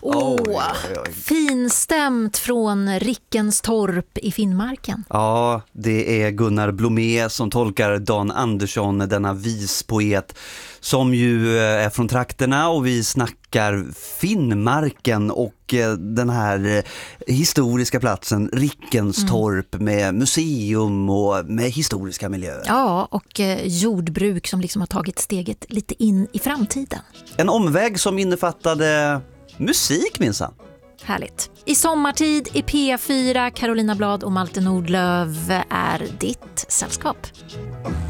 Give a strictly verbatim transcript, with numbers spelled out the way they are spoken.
Åh, Oj, oj, oj. finstämt från Rickenstorp i Finnmarken. Ja, det är Gunnar Blomé som tolkar Dan Andersson, denna vispoet som ju är från trakterna, och vi snackar Finnmarken och den här historiska platsen Rickenstorp mm. med museum och med historiska miljöer. Ja, och jordbruk som liksom har tagit steget lite in i framtiden. En omväg som innefattade musik minsann. Härligt. I sommartid i P fyra, Carolina Blad och Malte Nordlöf är ditt sällskap.